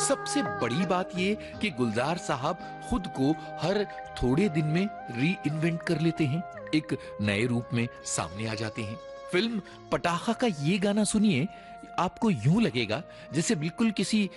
सबसे बड़ी बात ये कि गुलजार साहब खुद को हर थोड़े दिन में री इन्वेंट कर लेते हैं, एक नए रूप में सामने आ जाते हैं। फिल्म पटाखा का ये गाना सुनिए, आपको यूं लगेगा जैसे बिल्कुल किसी